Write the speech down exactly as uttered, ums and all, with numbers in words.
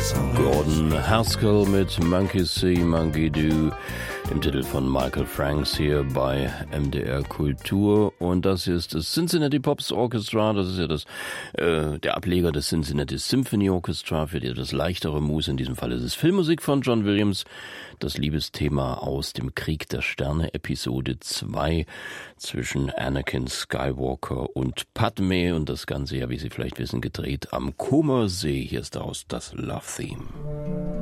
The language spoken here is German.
Gordon Haskell mit Monkey See, Monkey Do, im Titel von Michael Franks hier bei M D R Kultur. Und das hier ist das Cincinnati Pops Orchestra. Das ist ja das äh, der Ableger des Cincinnati Symphony Orchestra für die etwas leichtere Musik. In diesem Fall ist es Filmmusik von John Williams. Das Liebesthema aus dem Krieg der Sterne, Episode zwei, zwischen Anakin Skywalker und Padme. Und das Ganze, ja, wie Sie vielleicht wissen, gedreht am Comer See. Hier ist daraus das Love Theme.